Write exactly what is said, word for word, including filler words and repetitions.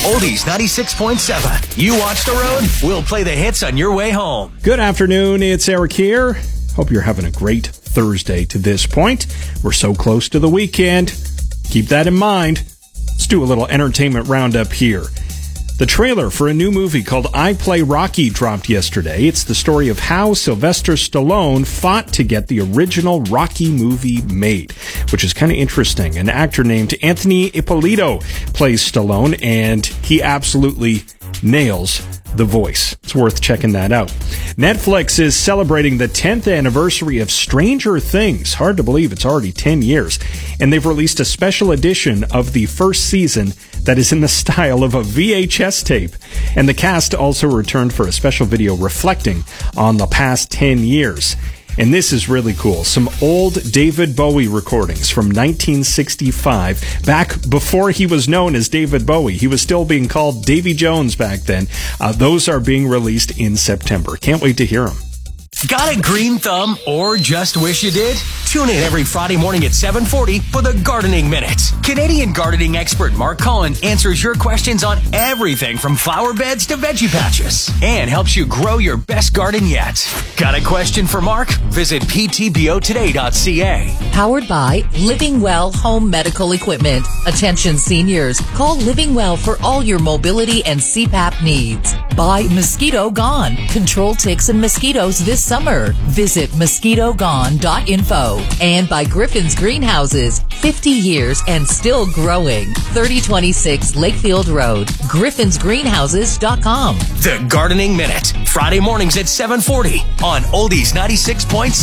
Oldies ninety-six point seven. You watch the road, we'll play the hits on your way home. Good afternoon, it's Eric here. Hope you're having a great Thursday to this point. We're so close to the weekend. Keep that in mind. Let's do a little entertainment roundup here. The trailer for a new movie called I Play Rocky dropped yesterday. It's the story of how Sylvester Stallone fought to get the original Rocky movie made, which is kind of interesting. An actor named Anthony Ippolito plays Stallone, and he absolutely nails the voice. It's worth checking that out. Netflix is celebrating the tenth anniversary of Stranger Things. Hard to believe it's already ten years. And they've released a special edition of the first season that is in the style of a V H S tape. And the cast also returned for a special video reflecting on the past ten years. And this is really cool. Some old David Bowie recordings from nineteen sixty-five, back before he was known as David Bowie. He was still being called Davy Jones back then. Uh, those are being released in September. Can't wait to hear them. Got a green thumb or just wish you did? Tune in every Friday morning at seven forty for the Gardening Minute. Canadian gardening expert Mark Cullen answers your questions on everything from flower beds to veggie patches and helps you grow your best garden yet. Got a question for Mark? Visit p t b o today dot c a. Powered by Living Well Home Medical Equipment. Attention seniors, call Living Well for all your mobility and C PAP needs. By Mosquito Gone. Control ticks and mosquitoes this summer. Visit mosquito gone dot info. And by Griffin's Greenhouses. fifty years and still growing. thirty twenty-six Lakefield Road. griffins greenhouses dot com. The Gardening Minute. Friday mornings at seven forty on Oldies ninety-six point seven.